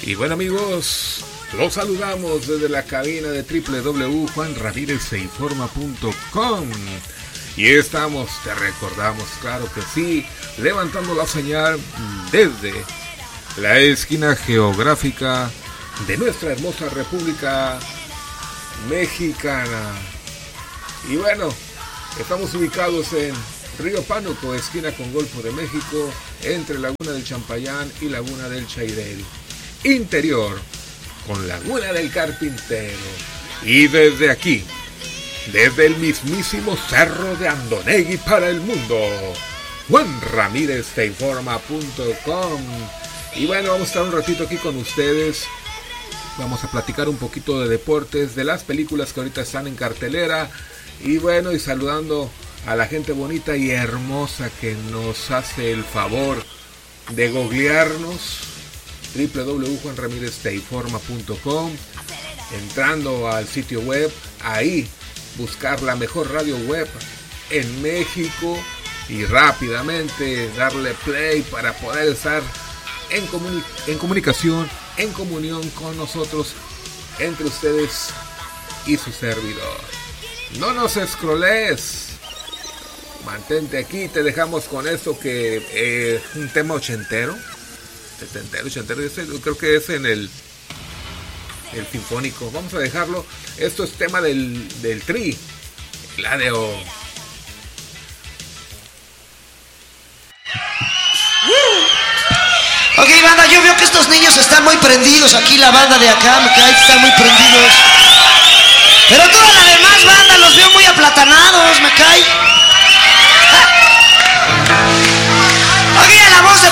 Y bueno, amigos, los saludamos desde la cabina de www.juanramirezseinforma.com. Y estamos, te recordamos, claro que sí, levantando la señal desde la esquina geográfica de nuestra hermosa República Mexicana. Y bueno, estamos ubicados en Río Pánuco, esquina con Golfo de México, entre Laguna del Champayán y Laguna del Chairel. Interior con Laguna del Carpintero. Y desde aquí, desde el mismísimo Cerro de Andonegui para el mundo, JuanRamirezTeinforma.com. Y bueno, vamos a estar un ratito aquí con ustedes. Vamos a platicar un poquito de deportes, de las películas que ahorita están en cartelera. Y bueno, y saludando a la gente bonita y hermosa que nos hace el favor de googlearnos, www.juanramirezteinforma.com, entrando al sitio web, ahí buscar la mejor radio web en México y rápidamente darle play para poder estar en comunicación, en comunión con nosotros, entre ustedes y su servidor. No nos escroles, mantente aquí. Te dejamos con esto que es un tema ochentero, creo que es en el sinfónico. Vamos a dejarlo. Esto es tema del Tri, el ADO. Ok, banda, yo veo que estos niños están muy prendidos. Aquí la banda de acá, me cae, están muy prendidos. Pero toda la demás banda los veo muy aplatanados, me cae.